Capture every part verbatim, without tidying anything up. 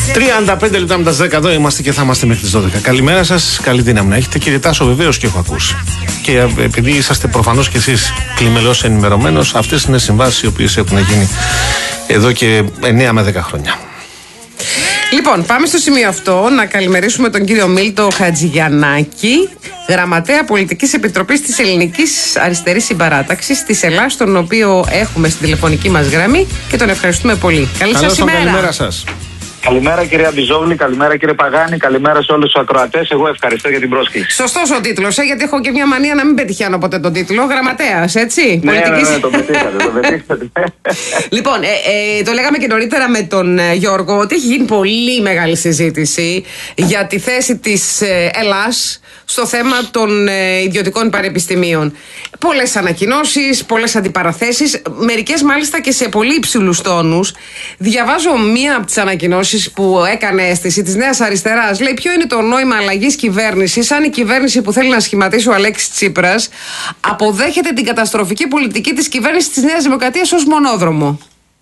τριάντα πέντε λεπτά με τα δέκα εδώ είμαστε και θα είμαστε μέχρι τις δώδεκα. Καλημέρα σας, καλή δύναμη να έχετε. Κύριε Τάσο, βεβαίως και έχω ακούσει. Και επειδή είσαστε προφανώς και εσείς κλιμελώς ενημερωμένος, αυτές είναι συμβάσεις οι οποίες έχουν γίνει εδώ και εννέα με δέκα χρόνια. Λοιπόν, πάμε στο σημείο αυτό να καλημερίσουμε τον κύριο Μίλτο Χατζηγιαννάκη, γραμματέα Πολιτικής Επιτροπής της Ελληνικής Αριστερής Συμπαράταξης της Ελλάδας, τον οποίο έχουμε στην τηλεφωνική μας γραμμή και τον ευχαριστούμε πολύ. Καλή σας ημέρα. Καλημέρα σας. Καλημέρα κυρία Μπιζόγλη, καλημέρα κύριε Παγάνη, καλημέρα σε όλους τους ακροατές. Εγώ ευχαριστώ για την πρόσκληση. Σωστός ο τίτλος, ε, γιατί έχω και μια μανία να μην πετυχαίνω ποτέ τον τίτλο. Γραμματέας, έτσι. Ναι, πολιτικής... ναι, ναι, το πετύχατε, το πετύχατε. Λοιπόν, ε, ε, το λέγαμε και νωρίτερα με τον ε, Γιώργο ότι έχει γίνει πολύ μεγάλη συζήτηση για τη θέση της ε, Ελλάς στο θέμα των ε, ιδιωτικών πανεπιστημίων. Πολλές ανακοινώσεις, πολλές αντιπαραθέσεις, μερικές μάλιστα και σε πολύ υψηλούς τόνους. Διαβάζω μία από τις ανακοινώσεις που έκανε αίσθηση της Νέας Αριστεράς. Λέει: ποιο είναι το νόημα αλλαγής κυβέρνησης αν η κυβέρνηση που θέλει να σχηματίσει ο Αλέξης Τσίπρας αποδέχεται την καταστροφική πολιτική της κυβέρνησης της Νέας Δημοκρατίας ως μονόδρομο?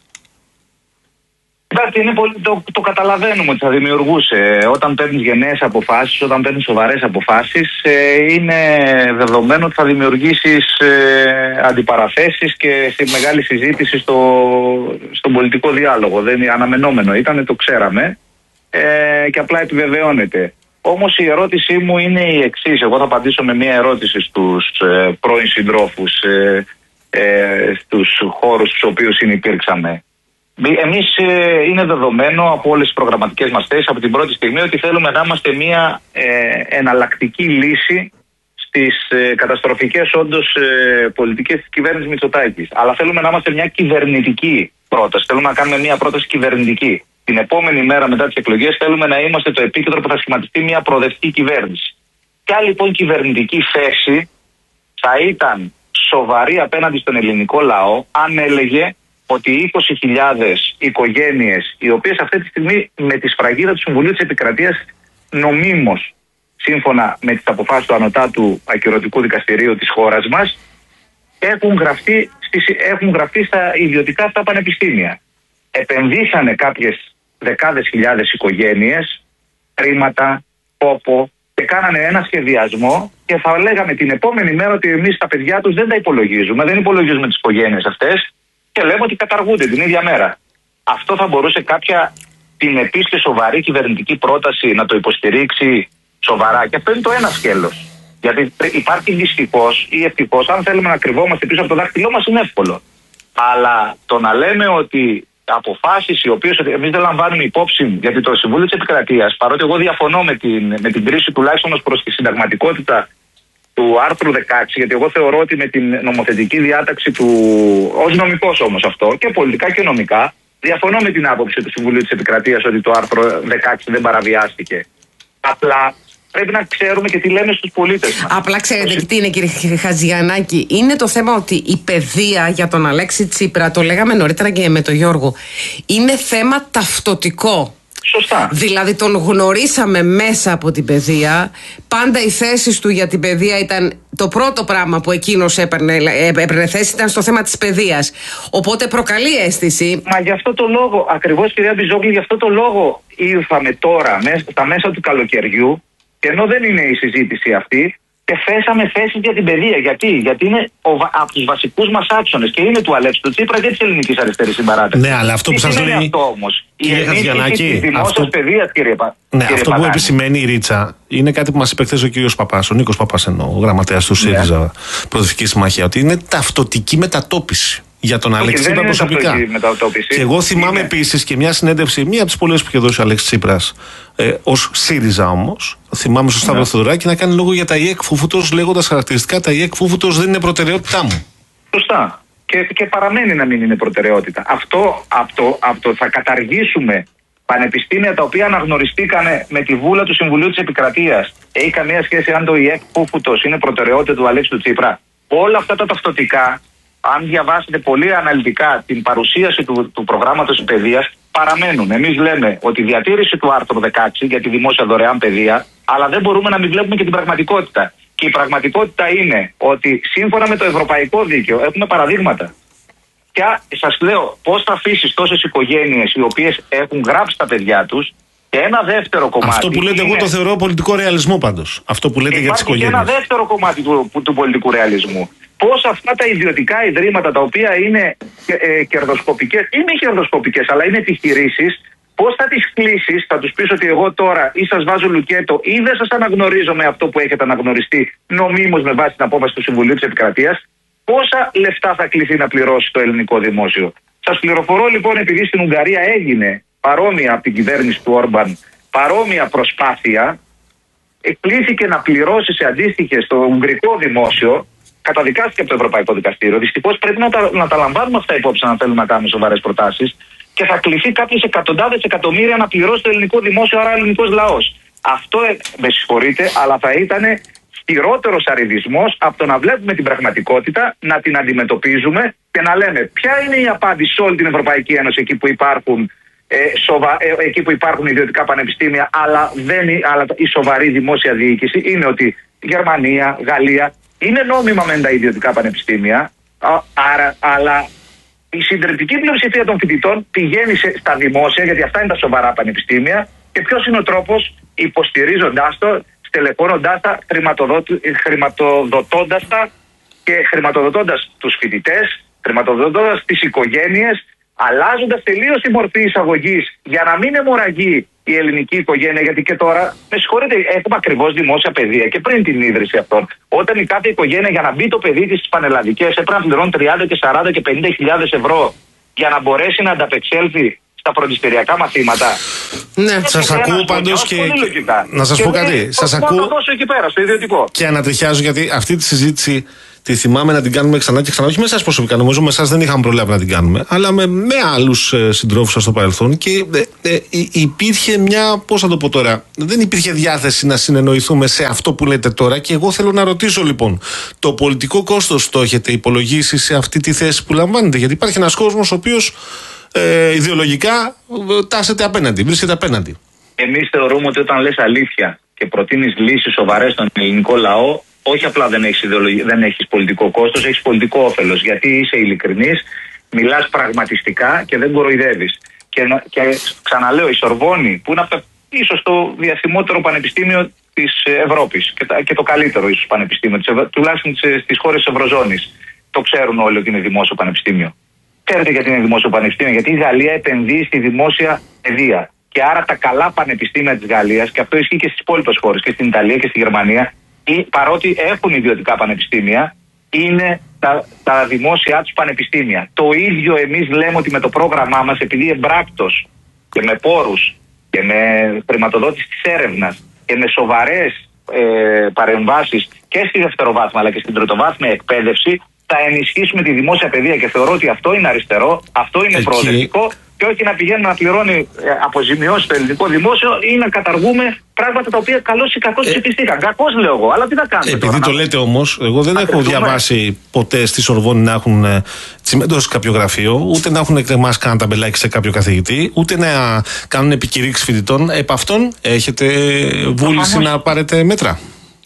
Κοιτάξτε, είναι πολύ, το, το καταλαβαίνουμε ότι θα δημιουργούσε. Όταν παίρνεις γενναίες αποφάσεις, όταν παίρνεις σοβαρές αποφάσεις, ε, είναι δεδομένο ότι θα δημιουργήσεις ε, αντιπαραθέσεις και στη μεγάλη συζήτηση στο, στον πολιτικό διάλογο. Δεν είναι αναμενόμενο, ήταν, το ξέραμε ε, και απλά επιβεβαιώνεται. Όμως η ερώτησή μου είναι η εξής. Εγώ θα απαντήσω με μια ερώτηση στους ε, πρώην συντρόφους ε, ε, στους χώρους στους οποίους συνυπήρξαμε. Εμείς ε, είναι δεδομένο από όλες τις προγραμματικές μας θέσεις από την πρώτη στιγμή ότι θέλουμε να είμαστε μια ε, εναλλακτική λύση στις ε, καταστροφικές όντως ε, πολιτικές της κυβέρνησης Μητσοτάκης. Αλλά θέλουμε να είμαστε μια κυβερνητική πρόταση. Θέλουμε να κάνουμε μια πρόταση κυβερνητική. Την επόμενη μέρα μετά τις εκλογές θέλουμε να είμαστε το επίκεντρο που θα σχηματιστεί μια προοδευτική κυβέρνηση. Ποια λοιπόν κυβερνητική θέση θα ήταν σοβαρή απέναντι στον ελληνικό λαό αν έλεγε ότι είκοσι χιλιάδες οικογένειες, οι οποίες αυτή τη στιγμή με τη σφραγίδα του Συμβουλίου της Επικρατείας νομίμως, σύμφωνα με τις αποφάσεις του Ανωτάτου Ακυρωτικού Δικαστηρίου της χώρας μας, έχουν γραφτεί, στις, έχουν γραφτεί στα ιδιωτικά αυτά πανεπιστήμια. Επενδύσανε κάποιες δεκάδες χιλιάδες οικογένειες, χρήματα, κόπο και κάνανε ένα σχεδιασμό και θα λέγαμε την επόμενη μέρα ότι εμείς τα παιδιά τους δεν τα υπολογίζουμε, δεν υπολογίζουμε τις οικογένειες αυτές. Και λέμε ότι καταργούνται την ίδια μέρα. Αυτό θα μπορούσε κάποια την επίσης σοβαρή κυβερνητική πρόταση να το υποστηρίξει σοβαρά? Και αυτό είναι το ένα σκέλος. Γιατί υπάρχει δυστυχώς ή ευτυχώς, αν θέλουμε να κρυβόμαστε πίσω από το δάχτυλό μας, είναι εύκολο. Αλλά το να λέμε ότι αποφάσεις οι οποίες εμείς δεν λαμβάνουμε υπόψη, γιατί το Συμβούλιο της Επικρατείας, παρότι εγώ διαφωνώ με την, με την κρίση τουλάχιστον ως προς τη συνταγματικότητα του άρθρου δεκαέξι, γιατί εγώ θεωρώ ότι με την νομοθετική διάταξη του, ως νομικός όμως αυτό, και πολιτικά και νομικά, διαφωνώ με την άποψη του Συμβουλίου της Επικρατείας ότι το άρθρο δεκαέξι δεν παραβιάστηκε. Απλά πρέπει να ξέρουμε και τι λέμε στους πολίτες μας. Απλά ξέρετε τι είναι, κύριε Χατζηγιαννάκη? Είναι το θέμα ότι η παιδεία για τον Αλέξη Τσίπρα, το λέγαμε νωρίτερα και με τον Γιώργο, είναι θέμα ταυτοτικό. Σωστά. Δηλαδή τον γνωρίσαμε μέσα από την παιδεία. Πάντα οι θέσεις του για την παιδεία ήταν το πρώτο πράγμα που εκείνος έπαιρνε, έπαιρνε θέση, ήταν στο θέμα της παιδείας. Οπότε προκαλεί αίσθηση. Μα γι' αυτό το λόγο, ακριβώς κυρία Μπιζόγλη, γι' αυτό το λόγο ήρθαμε τώρα στα μέσα του καλοκαιριού, και ενώ δεν είναι η συζήτηση αυτή, και θέσαμε θέσεις για την παιδεία. Γιατί, Γιατί είναι ο, από τους βασικούς μας άξονες και είναι του Αλέξη του Τσίπρα και της Ελληνικής Αριστερής Συμπαράταξης. Ναι, αλλά αυτό που σας λέει. Αυτό όμως. Η ενίσχυση της δημόσιας παιδείας, κύριε Πα. Ναι, κύριε αυτό Παγάνη. που επισημαίνει η Ρίτσα είναι κάτι που μας είπε χθες ο κύριος Παπάς, ο Νίκος Παπάς εννοώ, ο γραμματέας του ΣΥΡΙΖΑ, ναι. Προοδευτική Συμμαχία, ότι είναι ταυτοτική μετατόπιση για τον Αλέξη Τσίπρα προσωπικά. Και εγώ θυμάμαι επίσης και μια συνέντευξη, μία από τις πολλές που είχε δώσει ο Αλέξης Τσίπρας ε, ως ΣΥΡΙΖΑ όμως. Θυμάμαι στο Σταύρο Θεοδωράκη να κάνει λόγο για τα ΙΕΚ Φούφουτος, λέγοντας χαρακτηριστικά τα ΙΕΚ Φούφουτος δεν είναι προτεραιότητά μου. Σωστά. Και, και παραμένει να μην είναι προτεραιότητα. Αυτό, αυτό, αυτό θα καταργήσουμε πανεπιστήμια τα οποία αναγνωριστήκαν με τη βούλα του Συμβουλίου της Επικρατείας. Έχει καμία σχέση αν το ΙΕΚ Φούφουτος είναι προτεραιότητα του Αλέξη του Τσίπρα? Όλα αυτά τα ταυτοτικά, αν διαβάσετε πολύ αναλυτικά την παρουσίαση του, του προγράμματος παιδείας, παραμένουν. Εμείς λέμε ότι η διατήρηση του άρθρου δεκαέξι για τη δημόσια δωρεάν παιδεία, αλλά δεν μπορούμε να μην βλέπουμε και την πραγματικότητα. Και η πραγματικότητα είναι ότι σύμφωνα με το ευρωπαϊκό δίκαιο έχουμε παραδείγματα. Και σας λέω πώς θα αφήσεις τόσες οικογένειες οι οποίες έχουν γράψει τα παιδιά τους Και ένα δεύτερο κομμάτι. Αυτό που λέτε, είναι... εγώ το θεωρώ πολιτικό ρεαλισμό πάντως. Αυτό που λέτε για τις οικογένειες. Και ένα δεύτερο κομμάτι του, του πολιτικού ρεαλισμού. Πώς αυτά τα ιδιωτικά ιδρύματα, τα οποία είναι ε, κερδοσκοπικές ή μη κερδοσκοπικές, αλλά είναι επιχειρήσεις, πώς θα τις κλείσεις, θα τους πεις ότι εγώ τώρα ή σας βάζω λουκέτο ή δεν σας αναγνωρίζω με αυτό που έχετε αναγνωριστεί νομίμως με βάση την απόφαση του Συμβουλίου της Επικρατείας, πόσα λεφτά θα κληθεί να πληρώσει το ελληνικό δημόσιο. Σας πληροφορώ λοιπόν, επειδή στην Ουγγαρία έγινε παρόμοια από την κυβέρνηση του Όρμπαν, παρόμοια προσπάθεια, κλήθηκε να πληρώσει σε αντίστοιχες στο ουγγρικό δημόσιο, καταδικάστηκε από το Ευρωπαϊκό Δικαστήριο. Δυστυχώς πρέπει να τα, να τα λαμβάνουμε αυτά υπόψη αν θέλουμε να κάνουμε σοβαρές προτάσεις, και θα κληθεί κάποιες εκατοντάδες εκατομμύρια να πληρώσει το ελληνικό δημόσιο, άρα ο ελληνικός λαός. Αυτό, ε, με συγχωρείτε, αλλά θα ήταν χειρότερος αριδισμός από το να βλέπουμε την πραγματικότητα, να την αντιμετωπίζουμε και να λέμε ποια είναι η απάντηση σε όλη την Ευρωπαϊκή Ένωση, εκεί που υπάρχουν, ε, σοβα, ε, εκεί που υπάρχουν ιδιωτικά πανεπιστήμια, αλλά, δεν, αλλά η σοβαρή δημόσια διοίκηση είναι ότι Γερμανία, Γαλλία είναι νόμιμα μεν τα ιδιωτικά πανεπιστήμια, άρα, αλλά η συντριπτική πλειοψηφία των φοιτητών πηγαίνει στα δημόσια, γιατί αυτά είναι τα σοβαρά πανεπιστήμια. Και ποιος είναι ο τρόπος? Υποστηρίζοντάς το, στελεχώνοντάς τα, χρηματοδοτώντας τα και χρηματοδοτώντας τους φοιτητές, χρηματοδοτώντας τις οικογένειες, αλλάζοντας τελείως τη μορφή εισαγωγής για να μην αιμορραγεί η ελληνική οικογένεια. Γιατί και τώρα, με συγχωρείτε, έχουμε ακριβώς δημόσια παιδεία και πριν την ίδρυση αυτών. Όταν η κάθε οικογένεια για να μπει το παιδί της στις πανελλαδικές έπρεπε να πληρώνει τριάντα και σαράντα και πενήντα χιλιάδες ευρώ για να μπορέσει να ανταπεξέλθει στα φροντιστηριακά μαθήματα. Ναι, σας ακούω πάντως και. Να σας πω κάτι. Σας ακούω. Εκεί πέρα, στο ιδιωτικό. Και ανατριχιάζω, γιατί αυτή τη συζήτηση τη θυμάμαι να την κάνουμε ξανά και ξανά. Όχι με εσάς προσωπικά, νομίζω με εσάς δεν είχαμε προλάβει να την κάνουμε, αλλά με, με άλλους ε, συντρόφους σας στο παρελθόν. Και ε, ε, υπήρχε μια. Πώς θα το πω τώρα. Δεν υπήρχε διάθεση να συνεννοηθούμε σε αυτό που λέτε τώρα. Και εγώ θέλω να ρωτήσω λοιπόν, το πολιτικό κόστος το έχετε υπολογίσει σε αυτή τη θέση που λαμβάνετε? Γιατί υπάρχει ένας κόσμος ο οποίος ε, ιδεολογικά ε, τάσεται απέναντι, βρίσκεται απέναντι. Εμείς θεωρούμε ότι όταν λες αλήθεια και προτείνεις λύσεις σοβαρές στον ελληνικό λαό, όχι απλά δεν έχεις, δεν έχεις πολιτικό κόστος, έχεις πολιτικό όφελος. Γιατί είσαι ειλικρινής, μιλάς πραγματιστικά και δεν κοροϊδεύεις. Και, και ξαναλέω, η Σορβόνη, που είναι ίσως το διασημότερο πανεπιστήμιο της Ευρώπης και, και το καλύτερο ίσως πανεπιστήμιο, της, τουλάχιστον στις χώρες της Ευρωζώνης, το ξέρουν όλοι ότι είναι δημόσιο πανεπιστήμιο. Ξέρετε γιατί είναι δημόσιο πανεπιστήμιο? Γιατί η Γαλλία επενδύει στη δημόσια παιδεία. Και άρα τα καλά πανεπιστήμια της Γαλλίας, και αυτό ισχύει και στις υπόλοιπες χώρες, και στην Ιταλία και στη Γερμανία, ή, παρότι έχουν ιδιωτικά πανεπιστήμια, είναι τα, τα δημόσια τους πανεπιστήμια. Το ίδιο εμείς λέμε ότι με το πρόγραμμά μας, επειδή εμπράκτος και με πόρους και με χρηματοδότηση της έρευνας και με σοβαρές ε, παρεμβάσεις και στη δευτεροβάθμια αλλά και στην τριτοβάθμια εκπαίδευση, θα ενισχύσουμε τη δημόσια παιδεία. Και θεωρώ ότι αυτό είναι αριστερό, αυτό είναι Εκεί... προοδευτικό, και όχι να πηγαίνει να πληρώνει αποζημιώσεις στο ελληνικό δημόσιο ή να καταργούμε πράγματα τα οποία καλώς ή κακώς ψηφιστήκαν. Ε, κακώς λέω εγώ, αλλά τι θα κάνουμε. Επειδή τώρα, το να... λέτε όμως, εγώ δεν έχω διαβάσει ποτέ στη Σορβόνη να έχουν τσιμέντο κάποιο γραφείο, ούτε να έχουν εκτεμάσει κανένα ταμπελάκι σε κάποιο καθηγητή, ούτε να κάνουν επικηρύξεις φοιτητών. Επ' αυτών έχετε βούληση Προφανώς. να πάρετε μέτρα?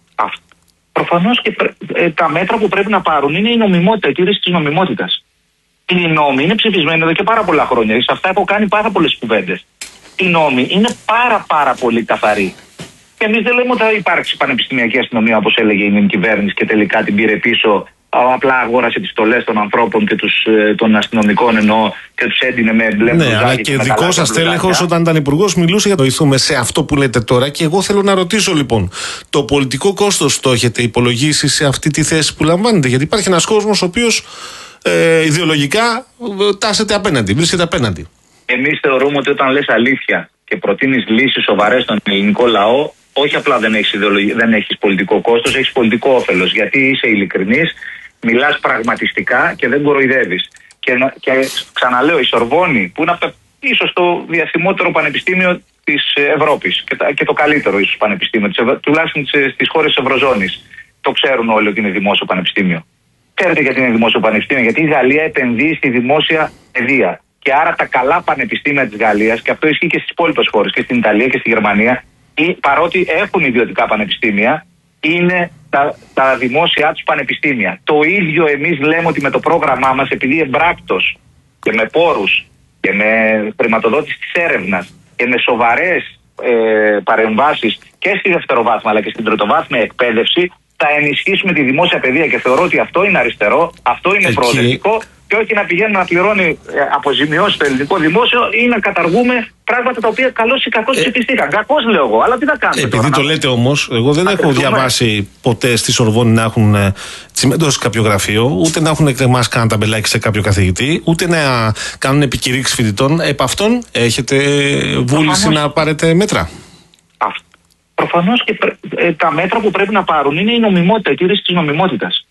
Προφανώς και ε, τα μέτρα που πρέπει να πάρουν είναι η νομιμότητα, η τήρηση της νομιμότητας. Οι νόμοι είναι ψηφισμένοι εδώ και πάρα πολλά χρόνια. Σε αυτά έχω κάνει πάρα πολλές κουβέντες. Οι νόμοι είναι πάρα πάρα πολύ καθαροί. Και εμείς δεν λέμε ότι θα υπάρξει πανεπιστημιακή αστυνομία, όπως έλεγε η νυν κυβέρνηση, και τελικά την πήρε πίσω. Απλά αγόρασε τις στολές των ανθρώπων και τους, των αστυνομικών εννοώ, και τους έντυνε με μπλε μπλουζάκι. Ναι, αλλά και, και δικό σας τέλεχος όταν ήταν υπουργός μιλούσε για το ηθούμε σε αυτό που λέτε τώρα. Και εγώ θέλω να ρωτήσω λοιπόν, το πολιτικό κόστος το έχετε υπολογίσει σε αυτή τη θέση που λαμβάνετε? Γιατί υπάρχει ένας κόσμος ο οποίος ε, ιδεολογικά τάσεται απέναντι, βρίσκεται απέναντι. Εμείς θεωρούμε ότι όταν λες αλήθεια και προτείνεις λύσεις σοβαρές στον ελληνικό λαό, όχι απλά δεν έχεις, δεν έχεις πολιτικό κόστος, έχεις πολιτικό όφελος. Γιατί είσαι ειλικρινής, μιλάς πραγματιστικά και δεν κοροϊδεύεις. Και, και ξαναλέω, η Σορβόνη, που είναι ίσως το διασημότερο πανεπιστήμιο της Ευρώπης και, και το καλύτερο ίσως πανεπιστήμιο, της, τουλάχιστον στις χώρες της Ευρωζώνης, το ξέρουν όλοι ότι είναι δημόσιο πανεπιστήμιο. Ξέρετε γιατί είναι δημόσιο πανεπιστήμιο? Γιατί η Γαλλία επενδύει στη δημόσια παιδεία. Και άρα τα καλά πανεπιστήμια της Γαλλίας, και αυτό ισχύει και στις υπόλοιπες χώρες, και στην Ιταλία και στη Γερμανία, ή, παρότι έχουν ιδιωτικά πανεπιστήμια, είναι τα, τα δημόσια τους πανεπιστήμια. Το ίδιο εμείς λέμε ότι με το πρόγραμμά μας, επειδή εμπράκτος και με πόρους και με χρηματοδότηση της έρευνας και με σοβαρές ε, παρεμβάσεις και στη δευτεροβάθμια αλλά και στην τριτοβάθμια εκπαίδευση, θα ενισχύσουμε τη δημόσια παιδεία και θεωρώ ότι αυτό είναι αριστερό, αυτό είναι προοδευτικό. Και όχι να πηγαίνουμε να πληρώνει αποζημιώσεις στο ελληνικό δημόσιο ή να καταργούμε πράγματα τα οποία καλώς ή κακώς ψηφιστήκαν. Κακώς λέω εγώ, αλλά τι θα κάνουμε. Επειδή τώρα, το να... λέτε όμως, εγώ δεν έχω διαβάσει ποτέ στη Σορβόνη να έχουν τσιμεντώσει κάποιο γραφείο, ούτε να έχουν εκτεμάσει κανένα ταμπελάκι σε κάποιο καθηγητή, ούτε να κάνουν επικηρύξεις φοιτητών. Επ' αυτόν έχετε βούληση να πάρετε μέτρα. Προφανώς και πρέ... τα μέτρα που πρέπει να πάρουν είναι η νομιμότητα, η τήρηση της νομιμότητας.